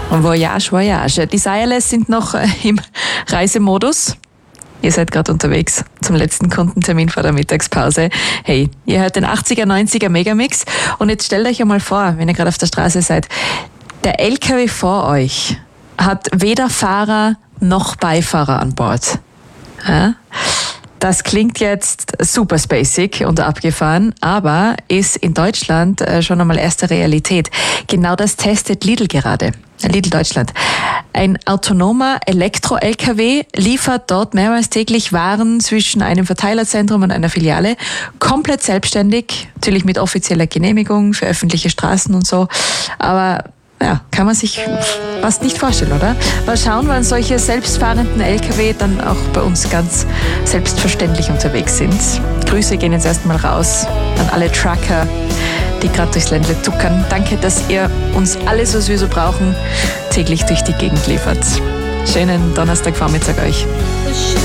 Voyage, Voyage. Die Seierles sind noch im Reisemodus. Ihr seid gerade unterwegs zum letzten Kundentermin vor der Mittagspause. Hey, ihr hört den 80er, 90er Megamix und jetzt stellt euch einmal vor, wenn ihr gerade auf der Straße seid, der LKW vor euch hat weder Fahrer noch Beifahrer an Bord. Ja? Das klingt jetzt super spacig und abgefahren, aber ist in Deutschland schon einmal erste Realität. Genau das testet Lidl gerade. Lidl Deutschland. Ein autonomer Elektro-LKW liefert dort mehrmals täglich Waren zwischen einem Verteilerzentrum und einer Filiale. Komplett selbstständig, natürlich mit offizieller Genehmigung für öffentliche Straßen und so. Aber ja, kann man sich fast nicht vorstellen, oder? Mal schauen, wann solche selbstfahrenden LKW dann auch bei uns ganz selbstverständlich unterwegs sind. Grüße gehen jetzt erstmal raus an alle Trucker, die gerade durchs Ländle tuckern. Danke, dass ihr uns alles, was wir so brauchen, täglich durch die Gegend liefert. Schönen Donnerstagvormittag euch.